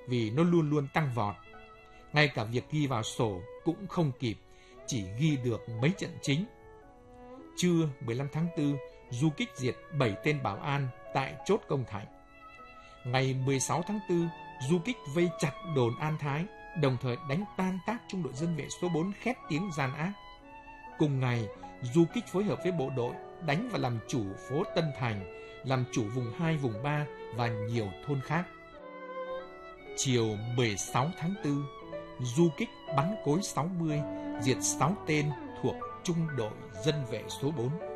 vì nó luôn luôn tăng vọt. Ngay cả việc ghi vào sổ cũng không kịp, chỉ ghi được mấy trận chính. Trưa 15 tháng 4, du kích diệt 7 tên bảo an tại chốt Công Thành. Ngày 16 tháng 4, du kích vây chặt đồn An Thái, đồng thời đánh tan tác trung đội dân vệ số 4 khét tiếng gian ác. Cùng ngày, du kích phối hợp với bộ đội đánh và làm chủ phố Tân Thành, làm chủ vùng 2, vùng 3 và nhiều thôn khác. Chiều 16 tháng 4, du kích bắn cối 60, diệt 6 tên thuộc trung đội dân vệ số 4.